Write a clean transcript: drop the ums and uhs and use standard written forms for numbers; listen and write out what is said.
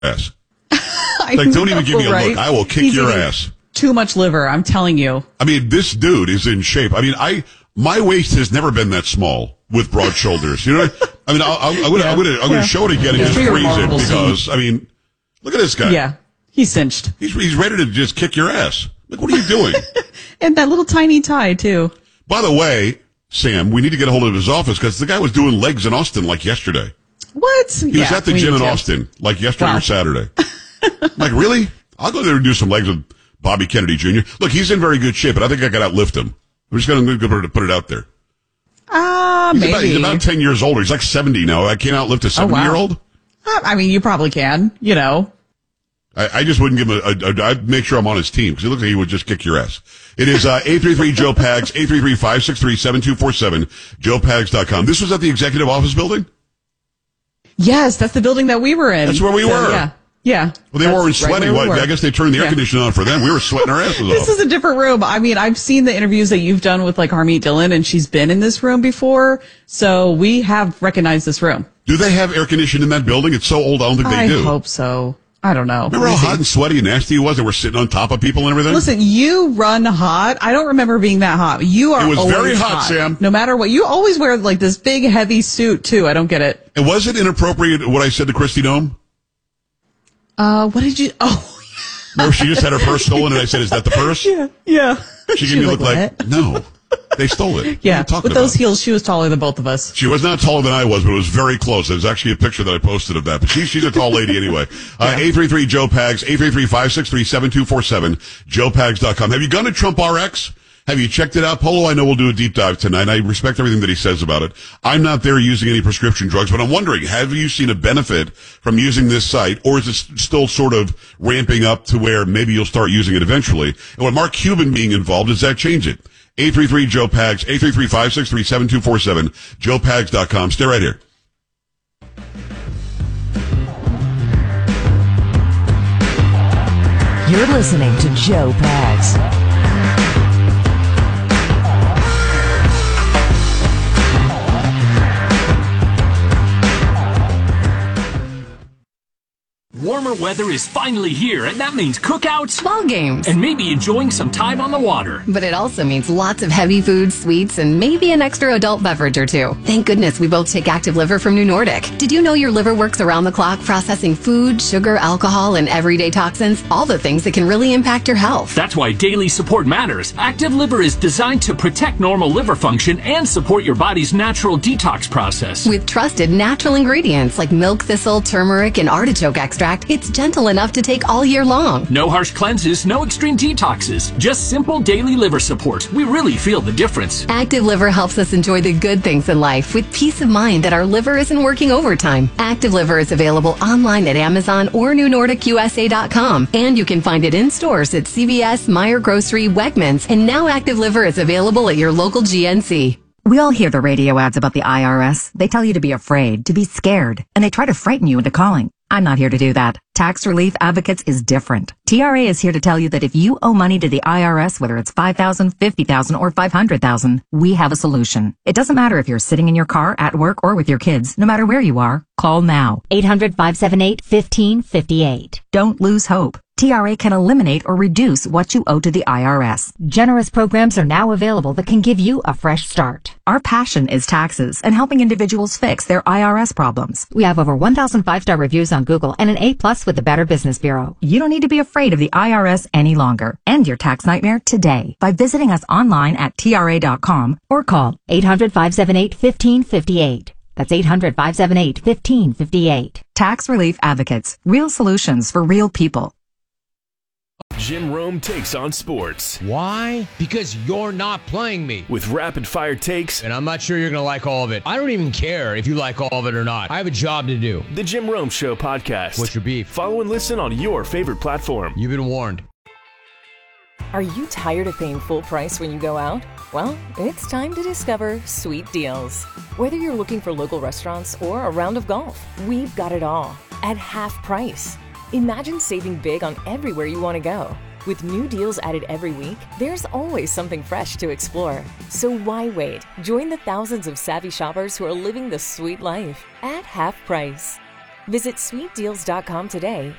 ass. Like, don't even give me a look. I will kick your ass. Too much liver, I'm telling you. I mean, this dude is in shape. I mean, my waist has never been that small with broad shoulders. You know what I mean? I'm going to show it again and just freeze it because, I mean, look at this guy. Yeah, he's cinched. He's ready to just kick your ass. Like, what are you doing? And that little tiny tie, too. By the way, Sam, we need to get a hold of his office because the guy was doing legs in Austin like yesterday. What? He was at the gym in Austin like yesterday or Saturday. Like, really? I'll go there and do some legs with Bobby Kennedy Jr. Look, he's in very good shape, but I think I could outlift him. I'm just going to put it out there. Maybe. He's about 10 years older. He's like 70 now. I can't outlift a 70-year-old? I mean, you probably can, you know. I just wouldn't give him I'd make sure I'm on his team because he looks like he would just kick your ass. It is 833-JOE-PAGS, 833-563-7247, joepags.com. This was at the executive office building? Yes, that's the building that we were in. That's where we were. Yeah. Well, they weren't sweating. Right I guess they turned the air conditioning on for them. We were sweating our asses off. This is a different room. I mean, I've seen the interviews that you've done with like Harmeet Dillon, and she's been in this room before. So we have recognized this room. Do they have air conditioning in that building? It's so old, I don't think they do. I hope so. I don't know. Remember how hot and sweaty and nasty it was? And we're sitting on top of people and everything? Listen, you run hot. I don't remember being that hot. You are always hot. It was very hot, Sam. No matter what. You always wear like this big, heavy suit, too. I don't get it. And was it inappropriate what I said to Christy Nome? What did you... Oh, remember she just had her purse stolen and I said, is that the purse? Yeah. She gave me a look like, no, they stole it. Yeah, with those heels, she was taller than both of us. She was not taller than I was, but it was very close. There's actually a picture that I posted of that. But she's a tall lady anyway. 833-JOE-PAGS, 833-563-7247, joepags.com. Have you gone to Trump RX? Have you checked it out? Polo, I know we'll do a deep dive tonight. I respect everything that he says about it. I'm not there using any prescription drugs, but I'm wondering, have you seen a benefit from using this site, or is it still sort of ramping up to where maybe you'll start using it eventually? And with Mark Cuban being involved, does that change it? 833-JOE-PAGS, 833-563-7247, joepags.com. Stay right here. You're listening to Joe Pags. Warmer weather is finally here, and that means cookouts, ball games, and maybe enjoying some time on the water. But it also means lots of heavy foods, sweets, and maybe an extra adult beverage or two. Thank goodness we both take Active Liver from New Nordic. Did you know your liver works around the clock processing food, sugar, alcohol, and everyday toxins? All the things that can really impact your health. That's why daily support matters. Active Liver is designed to protect normal liver function and support your body's natural detox process. With trusted natural ingredients like milk thistle, turmeric, and artichoke extract, it's gentle enough to take all year long. No harsh cleanses, no extreme detoxes. Just simple daily liver support. We really feel the difference. Active Liver helps us enjoy the good things in life with peace of mind that our liver isn't working overtime. Active Liver is available online at Amazon or NewNordicUSA.com. And you can find it in stores at CVS, Meijer Grocery, Wegmans, and now Active Liver is available at your local GNC. We all hear the radio ads about the IRS. They tell you to be afraid, to be scared, and they try to frighten you into calling. I'm not here to do that. Tax Relief Advocates is different. TRA is here to tell you that if you owe money to the IRS, whether it's $5,000, $50,000, or $500,000, we have a solution. It doesn't matter if you're sitting in your car, at work, or with your kids. No matter where you are, call now. 800-578-1558. Don't lose hope. TRA can eliminate or reduce what you owe to the IRS. Generous programs are now available that can give you a fresh start. Our passion is taxes and helping individuals fix their IRS problems. We have over 1,000 five-star reviews on Google and an A+ with the Better Business Bureau. You don't need to be afraid of the IRS any longer. End your tax nightmare today by visiting us online at TRA.com or call 800-578-1558. That's 800-578-1558. Tax Relief Advocates. Real solutions for real people. Jim Rome takes on sports. Why? Because you're not playing me. With rapid-fire takes. And I'm not sure you're going to like all of it. I don't even care if you like all of it or not. I have a job to do. The Jim Rome Show podcast. What's your beef? Follow and listen on your favorite platform. You've been warned. Are you tired of paying full price when you go out? Well, it's time to discover Sweet Deals. Whether you're looking for local restaurants or a round of golf, we've got it all at half price. Imagine saving big on everywhere you want to go. With new deals added every week, there's always something fresh to explore. So why wait? Join the thousands of savvy shoppers who are living the sweet life at half price. Visit sweetdeals.com today